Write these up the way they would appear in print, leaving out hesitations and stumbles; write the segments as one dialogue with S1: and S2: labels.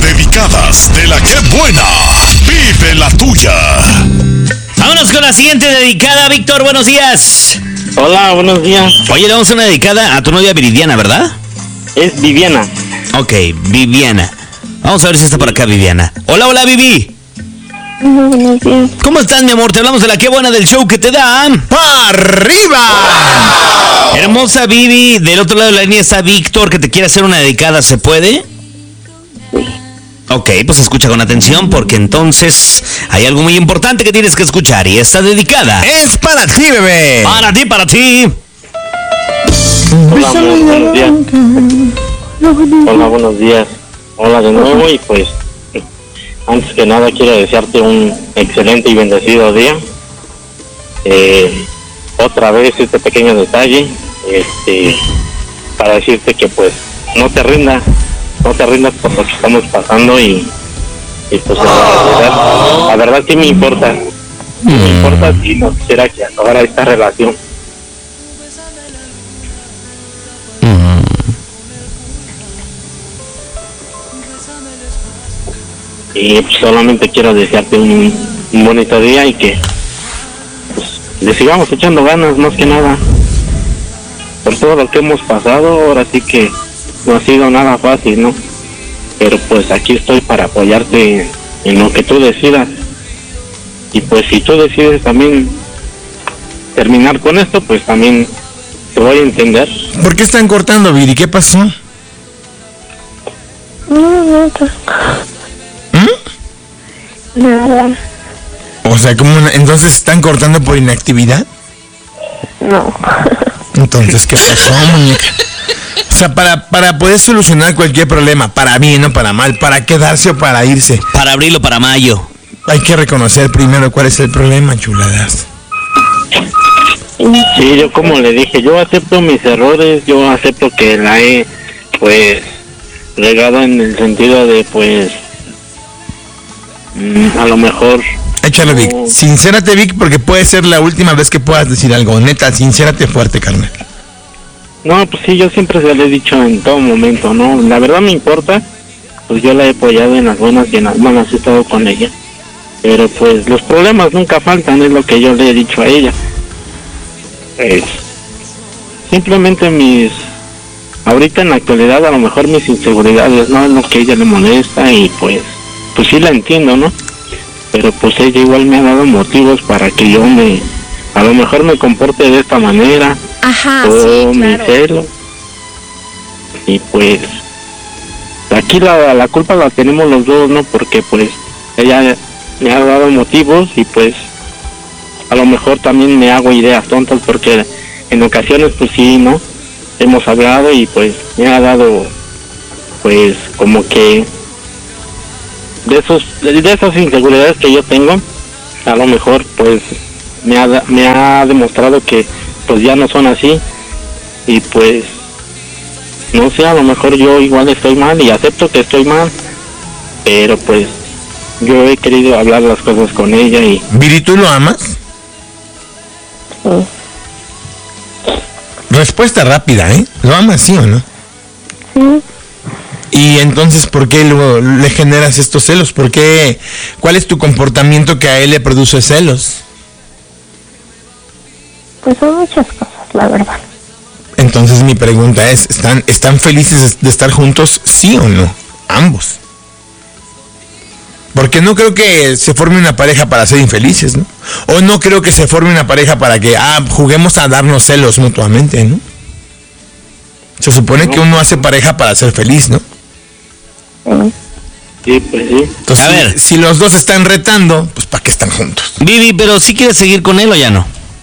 S1: dedicadas de la que buena. Vive la tuya.
S2: Vámonos con la siguiente dedicada, Víctor, buenos días.
S3: Hola, buenos días.
S2: Oye, le vamos a una dedicada a tu novia Viridiana, ¿verdad?
S3: Es Viviana.
S2: Ok, Viviana. Vamos a ver si está por acá Viviana. Hola, Vivi.
S4: Buenos días.
S2: ¿Cómo estás, mi amor? Te hablamos de la que buena del show que te da
S5: ¡Arriba!
S2: Hermosa Vivi, del otro lado de la línea está Víctor, que te quiere hacer una dedicada, ¿se puede? Ok, pues escucha con atención porque entonces hay algo muy importante que tienes que escuchar y esta dedicada
S5: Es para ti, bebé.
S2: para ti.
S3: Hola, buenos días. Hola, buenos días. Hola de nuevo y pues antes que nada quiero desearte un excelente y bendecido día. Otra vez este pequeño detalle, para decirte que pues no te rindas por lo que estamos pasando y pues la verdad sí me importa. Me importa si no quisiera que acabara esta relación. Y pues, solamente quiero desearte un bonito día y que pues, le sigamos echando ganas más que nada. Por todo lo que hemos pasado, ahora sí que no ha sido nada fácil, ¿no? Pero pues aquí estoy para apoyarte en lo que tú decidas. Y pues si tú decides también terminar con esto, pues también te voy a entender.
S5: ¿Por qué están cortando, Viri? ¿Qué pasó?
S4: Nada.
S5: O sea, entonces están cortando por inactividad.
S4: No.
S5: Entonces, ¿qué pasó, muñeca? O sea, para poder solucionar cualquier problema, para bien o para mal, para quedarse o para irse,
S2: Para abril o para mayo.
S5: hay que reconocer primero cuál es el problema, chuladas.
S3: Sí, yo como le dije, yo acepto mis errores, yo acepto que la he pues regado en el sentido de pues a lo mejor.
S5: Échalo, Vic. Sincérate, Vic, porque puede ser la última vez que puedas decir algo. Neta, sincérate fuerte, carnal.
S3: No, pues sí, yo siempre se lo he dicho en todo momento, ¿no? La verdad me importa, pues yo la he apoyado en las buenas y en las malas, he estado con ella. Pero pues los problemas nunca faltan, es lo que yo le he dicho a ella. Simplemente ahorita en la actualidad a lo mejor mis inseguridades, ¿no? Es lo que a ella le molesta y pues sí la entiendo, ¿no? Pero pues ella igual me ha dado motivos para que yo a lo mejor me comporte de esta manera.
S4: Ajá,
S3: Sí, mi
S4: claro.
S3: celo. Y pues aquí la culpa la tenemos los dos, ¿no? Porque pues ella me ha dado motivos y pues a lo mejor también me hago ideas tontas porque en ocasiones pues sí, ¿no? Hemos hablado y pues me ha dado pues como que de esas inseguridades que yo tengo, a lo mejor pues me ha demostrado que pues ya no son así y pues no sé, a lo mejor yo igual estoy mal y acepto que estoy mal, pero pues yo he querido hablar las cosas con ella y...
S5: Viri, ¿tú lo amas?
S4: Sí.
S5: Respuesta rápida, ¿eh? ¿Lo amas, sí o no?
S4: Sí.
S5: Y entonces, ¿por qué luego le generas estos celos? ¿Por qué? ¿Cuál es tu comportamiento que a él le produce celos?
S4: Pues son muchas cosas, la verdad.
S5: Entonces mi pregunta es, ¿están felices de estar juntos, sí o no? Ambos. Porque no creo que se forme una pareja para ser infelices, ¿no? O no creo que se forme una pareja para que, juguemos a darnos celos mutuamente, ¿no? Se supone que uno hace pareja para ser feliz, ¿no?
S3: Sí, pues sí.
S5: Entonces,
S2: A ver.
S5: si los dos están retando, pues ¿para qué están juntos?
S2: Vivi, pero ¿sí quieres seguir con él o ya no?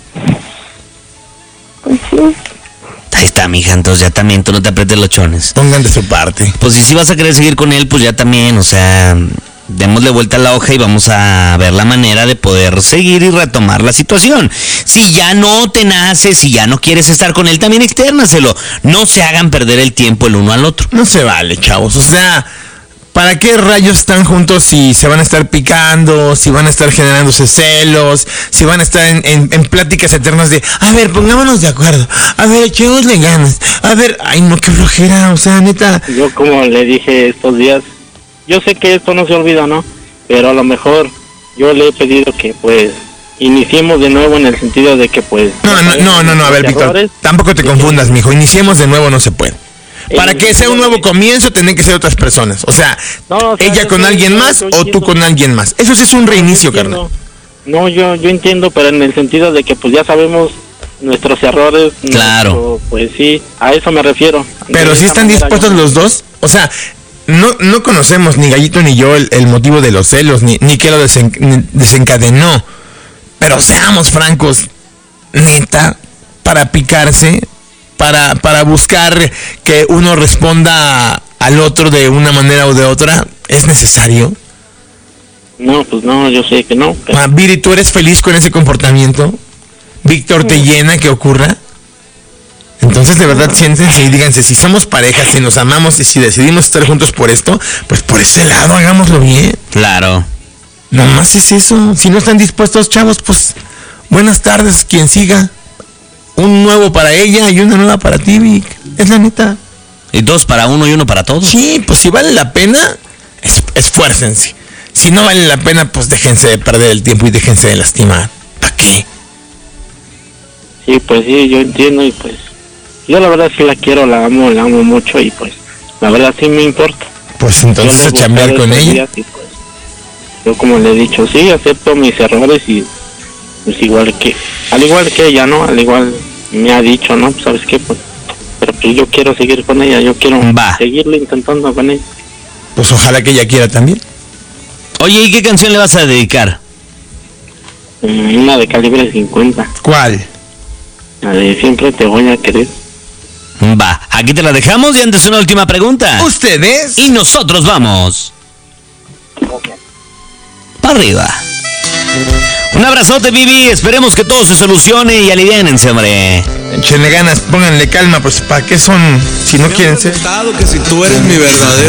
S4: Pues sí.
S2: Ahí está, mija, entonces ya también tú no te aprietes los chones.
S5: Pongan de su parte.
S2: Pues si vas a querer seguir con él, pues ya también, o sea, démosle vuelta a la hoja y vamos a ver la manera de poder seguir y retomar la situación. Si ya no te nace, si ya no quieres estar con él, también externaselo. No se hagan perder el tiempo el uno al otro.
S5: No se vale, chavos. O sea, ¿para qué rayos están juntos si se van a estar picando, si van a estar generándose celos, si van a estar en pláticas eternas de, a ver, pongámonos de acuerdo, a ver, echémosle ganas, a ver, ay no, qué flojera, o sea, neta.
S3: Yo como le dije estos días, yo sé que esto no se olvida, ¿no? Pero a lo mejor yo le he pedido que pues iniciemos de nuevo en el sentido de que pues...
S5: No, a ver, Víctor, tampoco te confundas, mijo, iniciemos de nuevo no se puede. Para que sea un nuevo comienzo, tienen que ser otras personas. O sea, ella con alguien más o tú con alguien más. Eso sí es un reinicio, carnal.
S3: No, yo entiendo, pero en el sentido de que pues ya sabemos nuestros errores.
S2: Claro.
S3: Pues sí, a eso me refiero.
S5: Pero si están dispuestos los dos, o sea, no conocemos ni Gallito ni yo el motivo de los celos, ni qué lo desencadenó. Pero seamos francos, neta, para picarse, para buscar que uno responda al otro de una manera o de otra, ¿es necesario?
S3: No, pues no, yo sé que no. Pero...
S5: Viri, ¿tú eres feliz con ese comportamiento? ¿Víctor te llena que ocurra? Entonces de verdad siéntense y díganse, si somos parejas, si nos amamos y si decidimos estar juntos por esto, pues por ese lado hagámoslo bien.
S2: Claro.
S5: Nomás es eso. Si no están dispuestos, chavos, pues buenas tardes, quien siga. Un nuevo para ella y una nueva para ti, Vic. Es la neta.
S2: ¿Y dos para uno y uno para todos?
S5: Sí, pues si vale la pena, esfuércense. Si no vale la pena, pues déjense de perder el tiempo y déjense de lastimar. ¿Para qué?
S3: Sí, pues sí, yo entiendo y pues... Yo la verdad sí la quiero, la amo mucho y pues... La verdad sí me importa.
S5: Pues entonces a chambear con ella.
S3: Y, pues, yo como le he dicho, sí, acepto mis errores y... Pues al igual que ella, ¿no? Al igual me ha dicho, ¿no? Pues, ¿sabes qué? Pues, pero pues yo quiero seguir con ella, yo quiero seguirlo intentando con ella.
S5: Pues ojalá que ella quiera también.
S2: Oye, ¿y qué canción le vas a dedicar?
S3: Una de calibre 50.
S5: ¿Cuál?
S3: La de Siempre te voy a querer.
S2: Va, aquí te la dejamos y antes una última pregunta.
S5: ¿Ustedes?
S2: Y nosotros vamos. Para arriba. Un abrazote, Vivi. Esperemos que todo se solucione y aliviánense, hombre.
S5: Échenle ganas, pónganle calma, pues ¿para qué son? Si no quieren ser.
S6: Que si tú eres mi verdadero